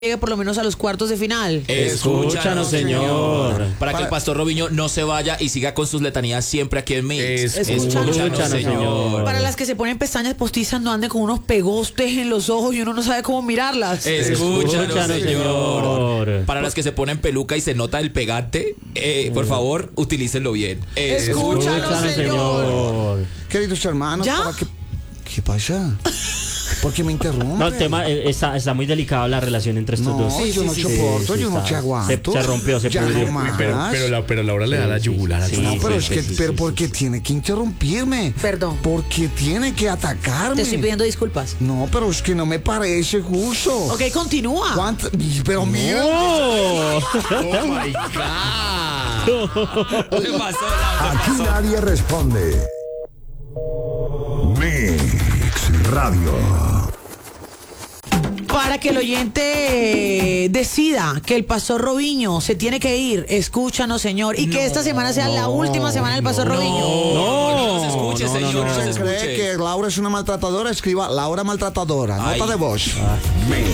llegue por lo menos a los cuartos de final. Escúchanos, Señor. Para que el pastor Robinho no se vaya y siga con sus letanías siempre aquí en Mix. Escúchanos, Señor. Para las que se ponen pestañas postizas, no anden con unos pegostes en los ojos y uno no sabe cómo mirarlas. Escúchanos, Señor. Para las que se ponen peluca y se nota el pegante, por favor, utilícenlo bien. Escúchanos, Señor. Queridos hermanos, ¿Ya? ¿Qué pasa? ¿Por qué me interrumpe? No, el tema está muy delicado, la relación entre estos dos. No, yo no soporto, yo no te aguanto. Se rompió, se Ya pudrió. no más. Pero Laura le da la yugular. sí. No, pero es que, sí, ¿por qué tiene que interrumpirme? Perdón. ¿Por qué tiene que atacarme? Te estoy pidiendo disculpas. No, pero es que no me parece justo. Ok, continúa. Pero mira. Oh my God. ¿Qué pasó, Laura? Aquí nadie responde. Mix Radio. Para que el oyente decida que el pastor Robinho se tiene que ir, escúchanos, Señor, y que esta semana sea la última semana del pastor Robinho. No se escuche, señor, no se ¿Cree escuche. que Laura es una maltratadora? Escriba Laura maltratadora. Nota Ay. de voz.